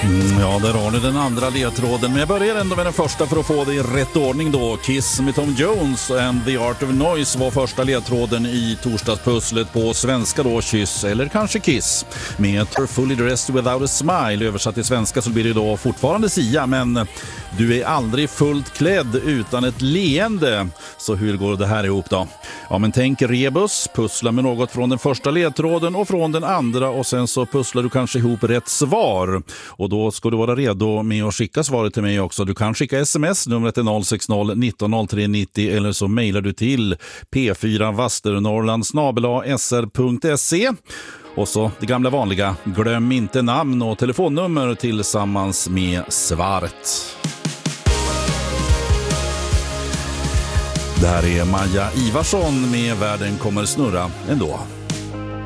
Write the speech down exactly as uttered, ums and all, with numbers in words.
Mm, ja, där har ni den andra ledtråden. Men jag börjar ändå med den första för att få det i rätt ordning då. Kiss med Tom Jones and the Art of Noise var första ledtråden i torsdagspusslet. På svenska då Kyss eller kanske Kiss. Med Fully Dressed Without a Smile översatt till svenska så blir det då fortfarande Sia. Men du är aldrig fullt klädd utan ett leende. Så hur går det här ihop då? Ja, men tänk rebus, pussla med något från den första ledtråden och från den andra och sen så pusslar du kanske ihop rätt svar. Och då ska du vara redo med att skicka svaret till mig också. Du kan skicka sms, numret är noll sex noll nitton noll tre nittio eller så mejlar du till p fyra vasternorrland snabel-a s r punkt se. Och så det gamla vanliga, glöm inte namn och telefonnummer tillsammans med svaret. Det här är Maja Ivarsson med Världen kommer snurra ändå.